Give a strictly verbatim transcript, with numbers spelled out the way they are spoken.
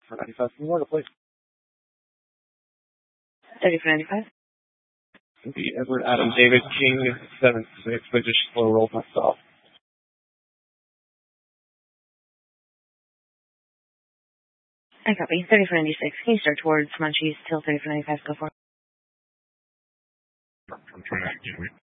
for ninety-five. Can you order, please? thirty-four ninety-five. The Edward Adam David King seven six. I just slow rolled myself. I copy. thirty-four ninety-six. Can you start towards Munchies till thirty-four ninety-five? Go for it. I'm trying to get